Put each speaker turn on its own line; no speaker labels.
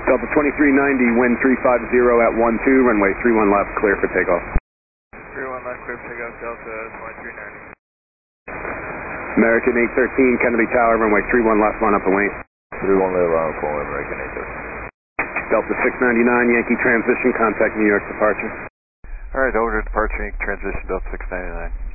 Delta 2390, wind 350 at 12, runway 31 left, clear for takeoff.
31 left, clear for takeoff, Delta 2390.
American 813, Kennedy Tower, runway 31 left, line up and wait.
31 left, line up, call American 813.
Delta 699, Yankee transition, contact New York departure.
Alright, over to departure, Yankee transition, Delta 699.